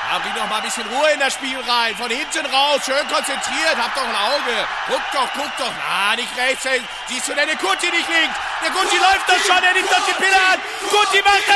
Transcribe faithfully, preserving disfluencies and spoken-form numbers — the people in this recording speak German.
Ja, bring doch mal ein bisschen Ruhe in das Spiel rein. Von hinten raus, schön konzentriert. Hab doch ein Auge. Guck doch, guck doch. Na, nicht rechts. Siehst du denn den Guti nicht links? Der Guti läuft doch schon, er nimmt doch die Pille an. Guti macht das.